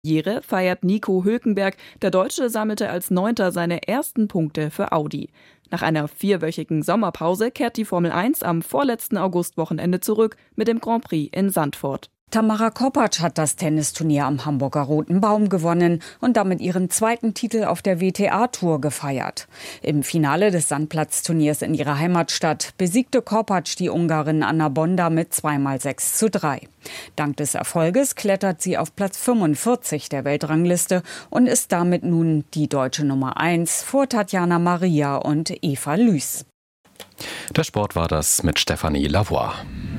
Premiere feiert Nico Hülkenberg. Der Deutsche sammelte als Neunter seine ersten Punkte für Audi. Nach einer 4-wöchigen Sommerpause kehrt die Formel 1 am vorletzten Augustwochenende zurück mit dem Grand Prix in Zandvoort. Tamara Kopacz hat das Tennisturnier am Hamburger Roten Baum gewonnen und damit ihren zweiten Titel auf der WTA-Tour gefeiert. Im Finale des Sandplatzturniers in ihrer Heimatstadt besiegte Kopacz die Ungarin Anna Bonda mit 2:6:3. Dank des Erfolges klettert sie auf Platz 45 der Weltrangliste und ist damit nun die deutsche Nummer 1 vor Tatjana Maria und Eva Lüß. Der Sport war das mit Stefanie Lavoie.